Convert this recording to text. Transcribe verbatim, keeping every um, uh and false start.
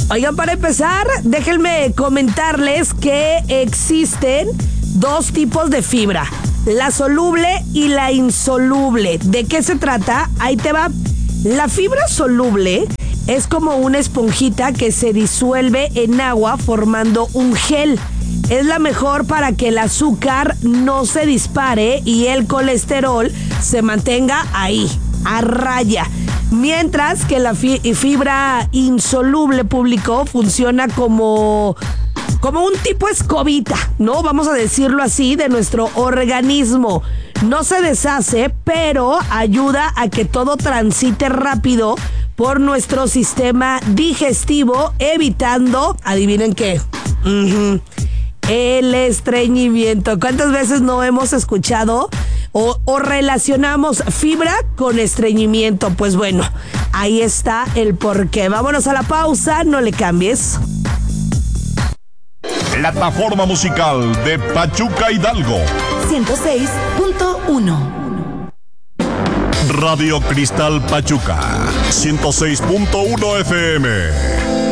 Oigan, para empezar, déjenme comentarles que existen dos tipos de fibra, la soluble y la insoluble. ¿De qué se trata? Ahí te va. La fibra soluble es como una esponjita que se disuelve en agua formando un gel. Es la mejor para que el azúcar no se dispare y el colesterol se mantenga ahí, a raya. Mientras que la fi- fibra insoluble, público, funciona como, como un tipo escobita, ¿no? Vamos a decirlo así, de nuestro organismo. No se deshace, pero ayuda a que todo transite rápido por nuestro sistema digestivo, evitando, adivinen qué, uh-huh, el estreñimiento. ¿Cuántas veces no hemos escuchado o, o relacionamos fibra con estreñimiento? Pues bueno, ahí está el porqué. Vámonos a la pausa, no le cambies. Plataforma musical de Pachuca Hidalgo. ciento seis punto uno. Radio Cristal Pachuca, ciento seis punto uno F M.